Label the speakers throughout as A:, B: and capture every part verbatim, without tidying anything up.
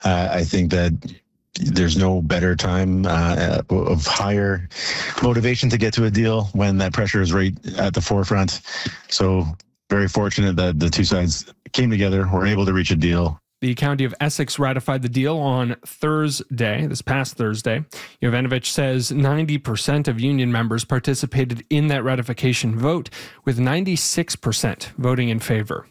A: Uh, I think that there's no better time uh, of higher motivation to get to a deal when that pressure is right at the forefront. So very fortunate that the two sides came together, were able to reach a deal.
B: The County of Essex ratified the deal on Thursday, this past Thursday. Jovanovic says ninety percent of union members participated in that ratification vote, with ninety-six percent voting in favor.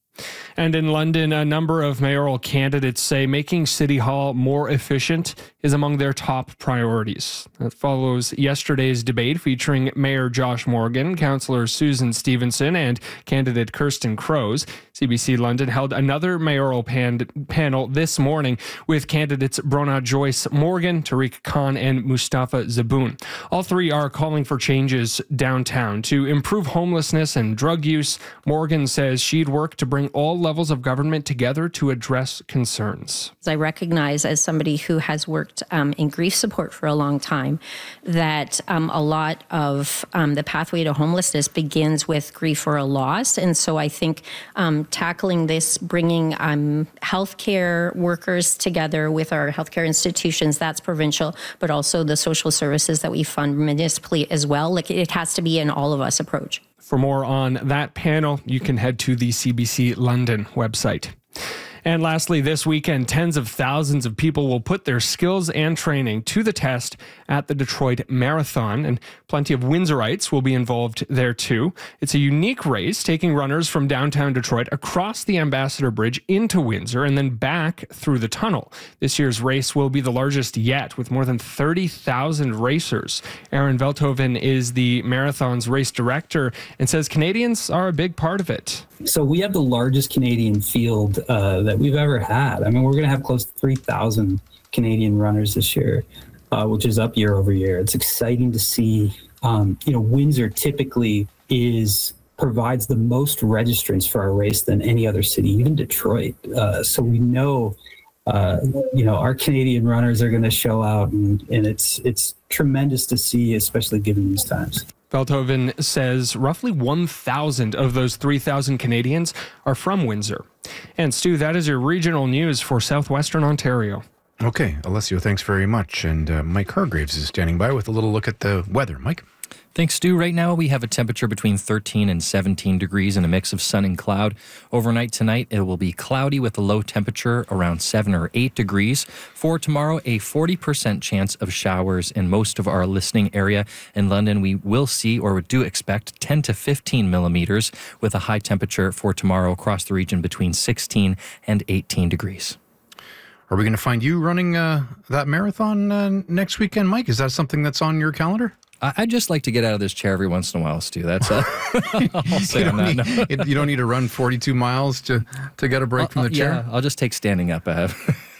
B: And in London, a number of mayoral candidates say making City Hall more efficient is among their top priorities. That follows yesterday's debate featuring Mayor Josh Morgan, Councillor Susan Stevenson, and candidate Kirsten Crows. C B C London held another mayoral pan- panel this morning with candidates Brona Joyce Morgan, Tariq Khan, and Mustafa Zaboon. All three are calling for changes downtown to improve homelessness and drug use. Morgan says she'd work to bring all levels of government together to address concerns.
C: I recognize, as somebody who has worked um, in grief support for a long time, that um, a lot of um, the pathway to homelessness begins with grief or a loss. And so I think um, tackling this, bringing um, healthcare workers together with our healthcare institutions, that's provincial, but also the social services that we fund municipally as well. Like, it has to be an all of us approach.
B: For more on that panel, you can head to the C B C London website. And lastly, this weekend, tens of thousands of people will put their skills and training to the test at the Detroit Marathon, and plenty of Windsorites will be involved there too. It's a unique race, taking runners from downtown Detroit across the Ambassador Bridge into Windsor and then back through the tunnel. This year's race will be the largest yet, with more than thirty thousand racers. Aaron Veldhoven is the marathon's race director and says Canadians are a big part of it.
D: So we have the largest Canadian field uh, that we've ever had. I mean, we're going to have close to three thousand Canadian runners this year, uh, which is up year over year. It's exciting to see. Um, you know, Windsor typically is provides the most registrants for our race than any other city, even Detroit. Uh, so we know, uh, you know, our Canadian runners are going to show out, and, and it's it's tremendous to see, especially given these times.
B: Veldhoven says roughly one thousand of those three thousand Canadians are from Windsor. And Stu, that is your regional news for southwestern Ontario.
E: Okay, Alessio, thanks very much. And uh, Mike Hargraves is standing by with a little look at the weather. Mike?
F: Thanks, Stu. Right now, we have a temperature between thirteen and seventeen degrees and a mix of sun and cloud. Overnight tonight, it will be cloudy with a low temperature around seven or eight degrees. For tomorrow, a forty percent chance of showers in most of our listening area. In London, we will see or do expect ten to fifteen millimeters with a high temperature for tomorrow across the region between sixteen and eighteen degrees.
E: Are we going to find you running uh, that marathon uh, next weekend, Mike? Is that something that's on your calendar?
F: I'd just like to get out of this chair every once in a while, Stu. That's uh, I'll say on that note.
E: Need, you don't need to run forty-two miles to, to get a break
F: I'll,
E: from the
F: I'll,
E: chair?
F: Yeah, I'll just take standing up. Uh,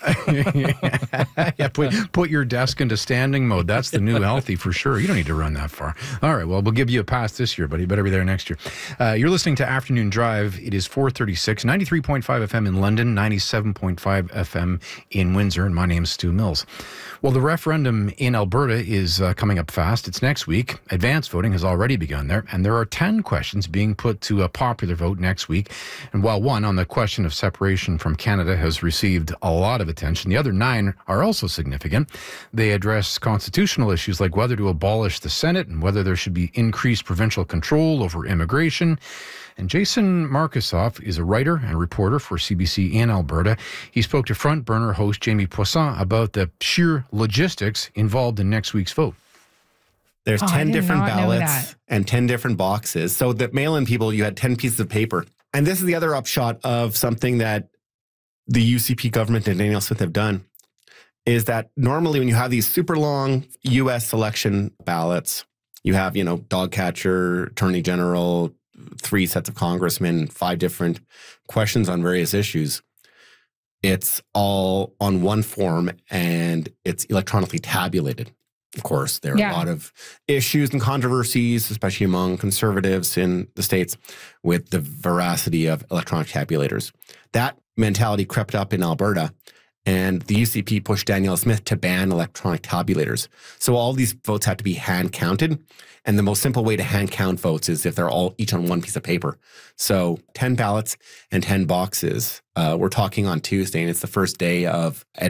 E: yeah, put, put your desk into standing mode. That's the new healthy for sure. You don't need to run that far. All right, well, we'll give you a pass this year, but you better be there next year. Uh, you're listening to Afternoon Drive. It is four thirty-six, ninety-three point five F M in London, ninety-seven point five F M in Windsor, and my name's Stu Mills. Well, the referendum in Alberta is uh, coming up fast. It's next week. Advanced voting has already begun there, and there are ten questions being put to a popular vote next week. And while one on the question of separation from Canada has received a lot of attention, the other nine are also significant. They address constitutional issues like whether to abolish the Senate and whether there should be increased provincial control over immigration. And Jason Markusoff is a writer and reporter for C B C in Alberta. He spoke to Front Burner host Jamie Poisson about the sheer logistics involved in next week's vote.
G: There's
H: oh,
G: ten different ballots and ten different boxes. So the mail-in people, you had ten pieces of paper. And this is the other upshot of something that the U C P government and Danielle Smith have done, is that normally when you have these super long U S election ballots, you have, you know, dog catcher, attorney general, three sets of congressmen, five different questions on various issues. It's all on one form and it's electronically tabulated. Of course, there are yeah. a lot of issues and controversies, especially among conservatives in the States, with the veracity of electronic tabulators. That mentality crept up in Alberta, And the U C P pushed Danielle Smith to ban electronic tabulators. So all these votes have to be hand counted. And the most simple way to hand count votes is if they're all each on one piece of paper. So ten ballots and ten boxes. Uh, we're talking on Tuesday, and it's the first day of